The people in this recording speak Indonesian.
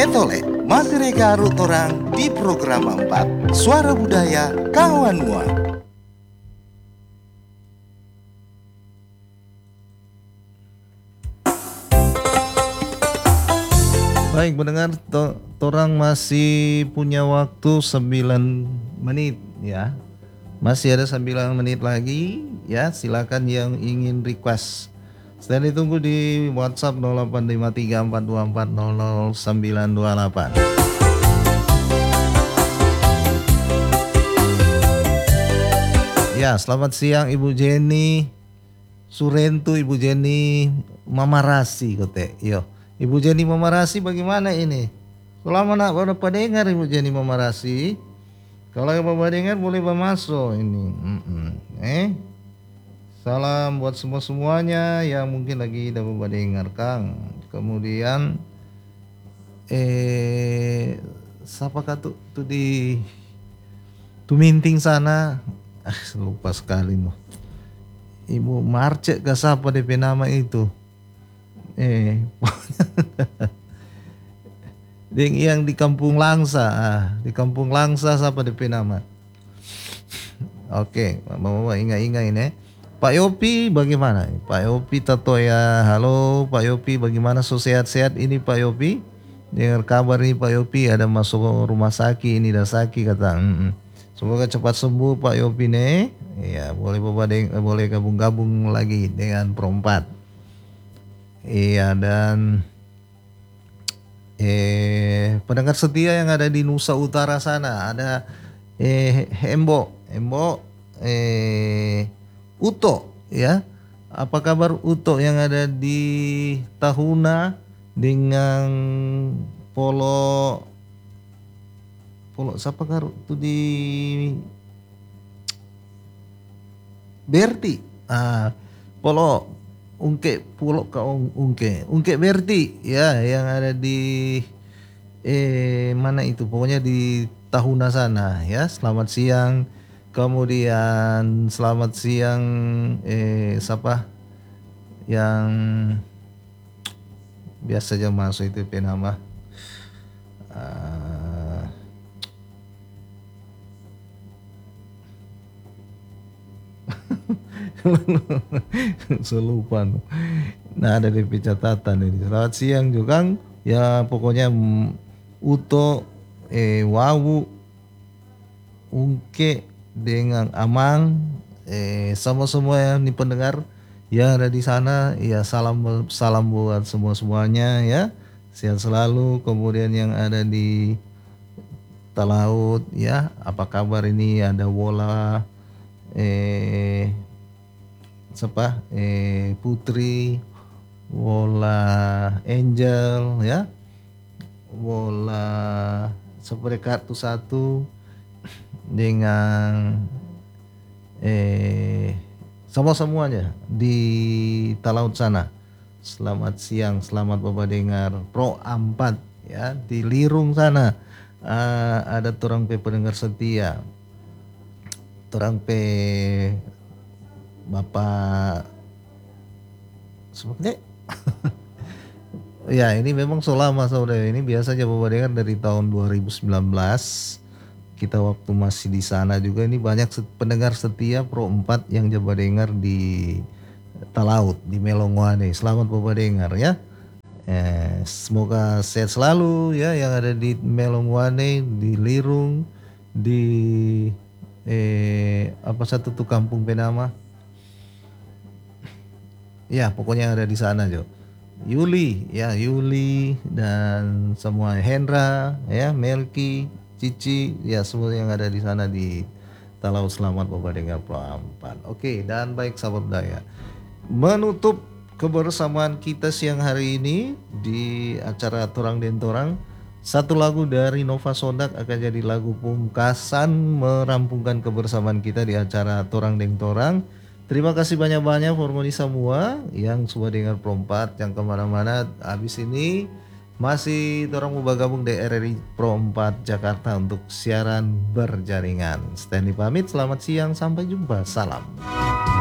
Etole, materi garut orang di program 4 Suara Budaya Kawan Mua. Baik, mendengar torang masih punya waktu 9 menit ya. Masih ada 9 menit lagi ya, silakan yang ingin request. Saya ditunggu di WhatsApp 085342400928. Ya, selamat siang Ibu Jenny Surentu, Ibu Jenny Mamarasi kote. Yo, Ibu Jenny Mamarasi bagaimana ini? Selama nak baru dengar Ibu Jenny Mamarasi. Kalau yang bapak dengar boleh masuk ini. Salam buat semuanya yang mungkin lagi dah bapak dengar Kang. Kemudian siapa tuh di Tuminting sana. Lupa sekali no. Ibu Marce ke siapa DP nama itu? Yang di Kampung Langsa, di Kampung Langsa siapa DP nama? Oke, Mama ingat-ingat ini. Pak Yopi bagaimana? Pak Yopi tato ya. Halo Pak Yopi, bagaimana? Sehat-sehat ini Pak Yopi? Dengar kabar nih Pak Yopi ada masuk rumah sakit ini dah sakit kata. Semoga cepat sembuh Pak Yopi nih. Ya, boleh boleh gabung-gabung lagi dengan Perompat. Iya, dan pendengar setia yang ada di Nusa Utara sana ada Embo Uto ya. Apa kabar Uto yang ada di Tahuna dengan Polo siapa karu tuh di Berti. Polo Ungke Berti ya yang ada di mana itu pokoknya di Tahuna sana ya. Selamat siang. Kemudian selamat siang siapa yang biasa aja masuk itu nama selupa. Nah, ada di catatan ini. Selamat siang juga ya, pokoknya Uto Wawu Ungke dengan Amang semua yang di pendengar yang ada di sana ya, salam buat semuanya ya, sehat selalu. Kemudian yang ada di Talaut ya, apa kabar ini? Ada Wola Putri, Wola Angel ya, Wola seperti kartu satu dengan semuanya di Talaut sana. Selamat siang, selamat bapak dengar Pro 4 ya di Lirung sana. Ada torang pendengar setia, torang Bapak seperti ya, ini memang selama saudara ini biasanya bapak dengar dari tahun 2019 kita waktu masih di sana juga. Ini banyak pendengar setia Pro 4 yang coba dengar di Talaut di Melongwane. Selamat bapak dengar ya. Semoga sehat selalu ya yang ada di Melongwane, di Lirung, di apa satu tuh kampung penama ya, pokoknya ada di sana Jo. Yuli dan semua Hendra ya, Melki, Cici ya, semua yang ada di sana di Talaut. Selamat bapak dengar Pro 4. Oke, dan baik sahabat budaya, menutup kebersamaan kita siang hari ini di acara Torang Den Torang, satu lagu dari Nova Sondak akan jadi lagu pungkasan merampungkan kebersamaan kita di acara Torang Den Torang. Terima kasih banyak-banyak formoni semua yang sudah dengar Pro 4, yang kemana-mana. Habis ini masih orang mau bergabung di RRI Pro 4 Jakarta untuk siaran berjaringan. Stanley pamit, selamat siang, sampai jumpa, salam.